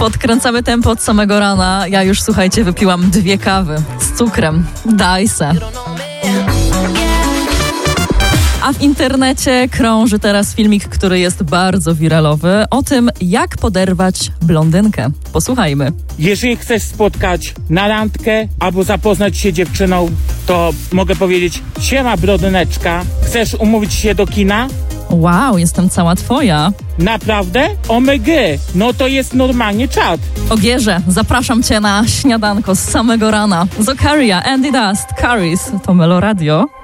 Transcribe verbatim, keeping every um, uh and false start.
Podkręcamy tempo od samego rana. Ja już, słuchajcie, wypiłam dwie kawy z cukrem. Daj se. A w internecie krąży teraz filmik, który jest bardzo wiralowy, o tym, jak poderwać blondynkę. Posłuchajmy. Jeżeli chcesz spotkać na randkę albo zapoznać się dziewczyną, to mogę powiedzieć: siema blondyneczka, chcesz umówić się do kina? Wow, jestem cała twoja. Naprawdę? Omega, no to jest normalnie czat. Ogierze, zapraszam cię na śniadanko z samego rana. Zokaria, Andy Dust, Caris, to Melo Radio.